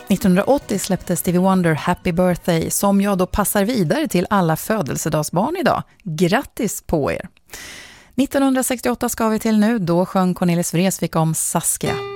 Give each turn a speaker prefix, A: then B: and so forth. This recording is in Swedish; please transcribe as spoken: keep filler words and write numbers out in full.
A: nittonhundraåttio släppte Stevie Wonder Happy Birthday, som jag då passar vidare till alla födelsedagsbarn idag. Grattis på er! nittonhundrasextioåtta ska vi till nu, då sjöng Cornelis Vreeswijk om Saskia.